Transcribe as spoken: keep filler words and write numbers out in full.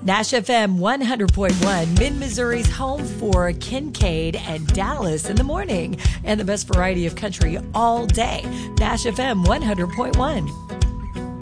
Nash F M one hundred point one, Mid-Missouri's home for Kincaid and Dallas in the morning, and the best variety of country all day. Nash F M one hundred point one.